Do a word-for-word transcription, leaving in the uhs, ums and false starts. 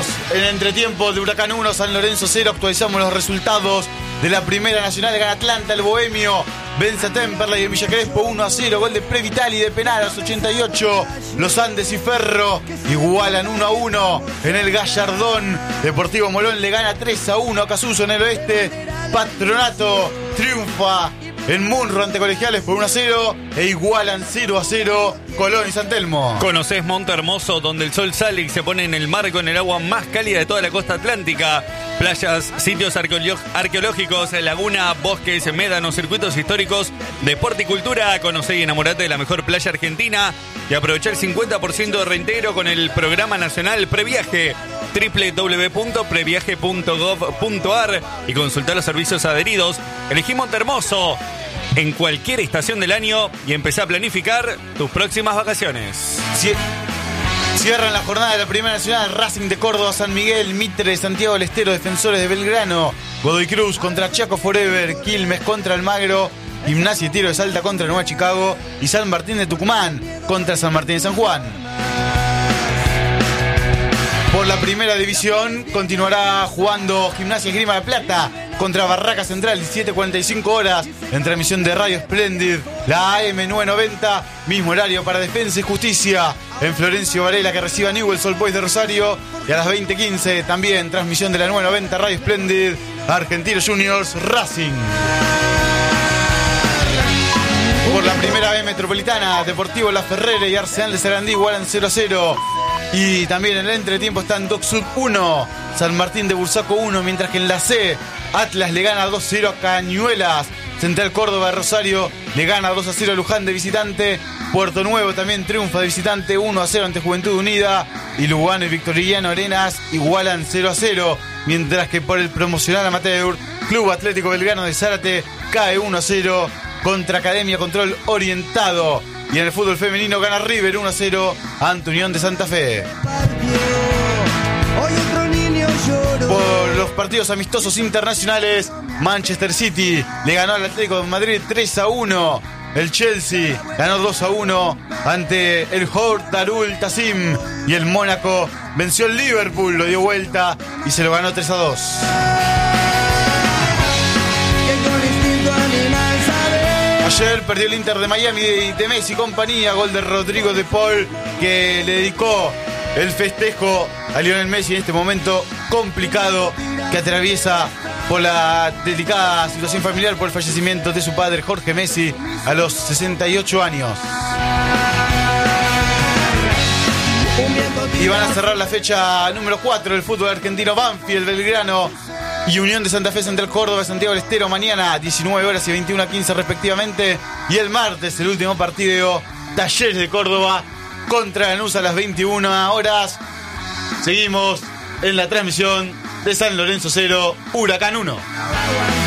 Seguimos en el entretiempo de Huracán uno, San Lorenzo cero. Actualizamos los resultados de la Primera Nacional. Gana Atlanta, el Bohemio. Vence a Temperley en Villa Crespo uno a cero. Gol de Previtali de penal a los ochenta y ocho. Los Andes y Ferro igualan uno a uno en el Gallardón. Deportivo Molón le gana tres a uno a Casuso en el oeste. Patronato triunfa en Munro ante Colegiales por uno a cero e igualan cero a cero Colón y San Telmo. ¿Conocés Monte Hermoso, donde el sol sale y se pone en el mar con el agua más cálida de toda la costa atlántica? Playas, sitios arqueolo- arqueológicos, laguna, bosques, médanos, circuitos históricos, deporte y cultura. Conocé y enamorate de la mejor playa argentina y aprovechá el cincuenta por ciento de reintegro con el programa nacional Previaje. doble u doble u doble u punto previaje punto gov punto ar y consultá los servicios adheridos. Elegí Monte Hermoso en cualquier estación del año y empezá a planificar tus próximas vacaciones. Sí. Cierran la jornada de la Primera Nacional. Racing de Córdoba, San Miguel, Mitre, Santiago del Estero, Defensores de Belgrano, Godoy Cruz contra Chaco Forever, Quilmes contra Almagro, Gimnasia y Tiro de Salta contra Nueva Chicago y San Martín de Tucumán contra San Martín de San Juan. Por la Primera División continuará jugando Gimnasia Esgrima de Plata contra Barraca Central, diecisiete cuarenta y cinco horas, en transmisión de Radio Splendid, la A M novecientos noventa, mismo horario para Defensa y Justicia, en Florencio Varela, que reciba Newell's Old Boys de Rosario, y a las veinte quince también transmisión de la novecientos noventa, Radio Splendid, Argentinos Juniors Racing. Por la Primera B Metropolitana, Deportivo La Ferrere y Arsenal de Sarandí igualan cero a cero. Y también en el entretiempo están Doc Sud uno, San Martín de Bursaco uno, mientras que en la C, Atlas le gana dos a cero a Cañuelas. Central Córdoba de Rosario le gana dos a cero a Luján de visitante. Puerto Nuevo también triunfa de visitante uno a cero ante Juventud Unida. Y Lugano y Victoriano Arenas igualan cero a cero. Mientras que por el promocional amateur, Club Atlético Belgrano de Zárate cae uno a cero contra Academia Control Orientado. Y en el fútbol femenino gana River uno a cero ante Unión de Santa Fe. Por los partidos amistosos internacionales, Manchester City le ganó al Atlético de Madrid tres a uno. El Chelsea ganó dos a uno ante el Hort Darul Tassim. Y el Mónaco venció al Liverpool, lo dio vuelta y se lo ganó tres a dos. Ayer perdió el Inter de Miami de, de Messi y compañía, gol de Rodrigo de Paul, que le dedicó el festejo a Lionel Messi en este momento complicado que atraviesa por la delicada situación familiar por el fallecimiento de su padre Jorge Messi a los sesenta y ocho años. Y van a cerrar la fecha número cuatro del fútbol argentino. Banfield, Belgrano y Unión de Santa Fe, Central Córdoba, Santiago del Estero, mañana diecinueve horas y veintiuno a quince respectivamente. Y el martes, el último partido, Talleres de Córdoba contra Lanús a las veintiuna horas. Seguimos en la transmisión de San Lorenzo cero, Huracán uno.